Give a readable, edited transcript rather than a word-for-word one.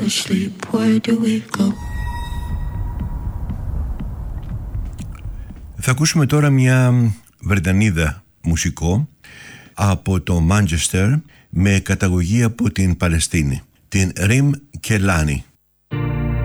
asleep, where do we go? Θα ακούσουμε τώρα μια Βρετανίδα μουσικό από το Μάντσεστερ με καταγωγή από την Παλαιστίνη, την Ριμ Κελάνη.